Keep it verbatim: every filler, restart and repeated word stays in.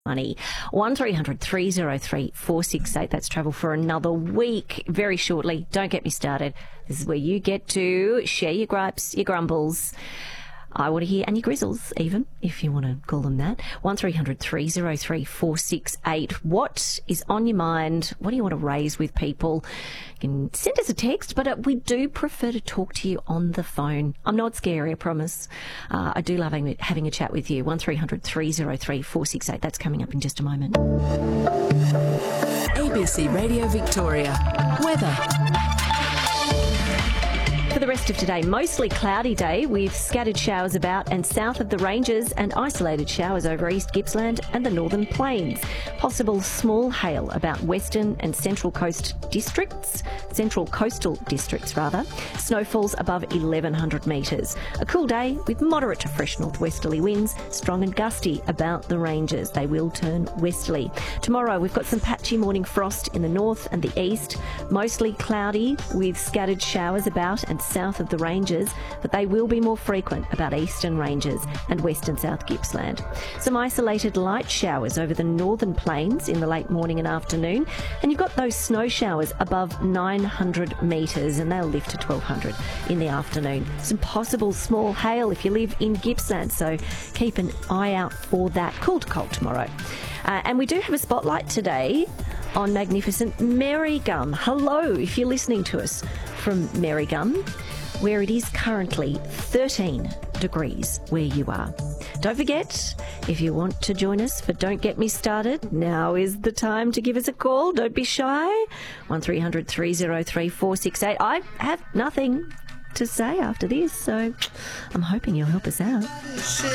money. one three hundred three oh three four six eight. That's travel for another week very shortly. Don't get me started. This is where you get to share your gripes, your grumbles. I want to hear, and your grizzles even, if you want to call them that. one three hundred three oh three four six eight. What is on your mind? What do you want to raise with people? You can send us a text, but uh, we do prefer to talk to you on the phone. I'm not scary, I promise. Uh, I do love having, having a chat with you. one three hundred three oh three four six eight. That's coming up in just a moment. A B C Radio Victoria. Weather. For the rest of today, mostly cloudy day with scattered showers about and south of the ranges and isolated showers over East Gippsland and the Northern Plains. Possible small hail about western and central coast districts, central coastal districts rather. Snowfalls above eleven hundred metres. A cool day with moderate to fresh northwesterly winds, strong and gusty about the ranges. They will turn westerly. Tomorrow we've got some patchy morning frost in the north and the east. Mostly cloudy with scattered showers about and south of the ranges, but they will be more frequent about eastern ranges and western south Gippsland. Some isolated light showers over the northern plains in the late morning and afternoon, and you've got those snow showers above nine hundred metres, and they'll lift to twelve hundred in the afternoon. Some possible small hail if you live in Gippsland, so keep an eye out for that. Cool to cold tomorrow. Uh, and we do have a spotlight today on magnificent Marygum. Hello, if you're listening to us from Marygum, where it is currently thirteen degrees where you are. Don't forget, if you want to join us for Don't Get Me Started, now is the time to give us a call. Don't be shy. one three hundred three oh three four six eight. I have nothing to say after this, so I'm hoping you'll help us out.